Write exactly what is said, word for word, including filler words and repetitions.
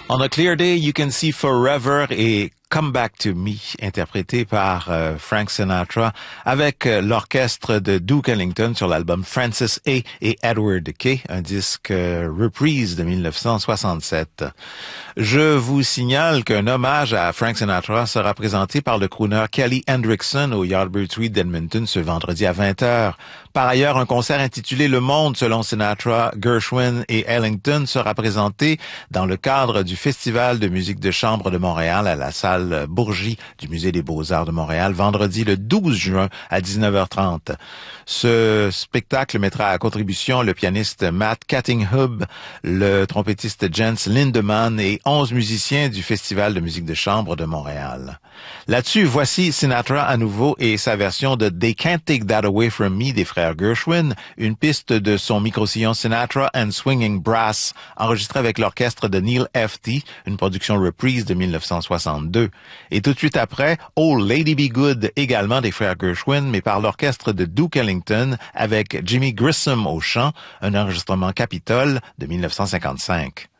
On a Clear Day, You Can See Forever et Come Back to Me, interprété par euh, Frank Sinatra avec euh, l'orchestre de Duke Ellington sur l'album Francis A. et Edward Kay, un disque euh, reprise de mille neuf cent soixante-sept. Je vous signale qu'un hommage à Frank Sinatra sera présenté par le crooner Kelly Hendrickson au Yardbird Suite d'Edmonton ce vendredi à vingt heures. Par ailleurs, un concert intitulé Le Monde selon Sinatra, Gershwin et Ellington sera présenté dans le cadre du Festival de musique de chambre de Montréal à la salle Bourgie du Musée des Beaux-Arts de Montréal, vendredi le douze juin à dix-neuf heures trente. Ce spectacle mettra à contribution le pianiste Matt Cattinghub, le trompettiste Jens Lindemann et onze musiciens du Festival de musique de chambre de Montréal. Là-dessus, voici Sinatra à nouveau et sa version de They Can't Take That Away From Me des frères Gershwin, une piste de son micro-sillon Sinatra and Swinging Brass, enregistrée avec l'orchestre de Neil F T, une production reprise de mille neuf cent soixante-deux. Et tout de suite après, Oh Lady Be Good, également des frères Gershwin, mais par l'orchestre de Duke Ellington avec Jimmy Grissom au chant, un enregistrement Capitol de mille neuf cent cinquante-cinq.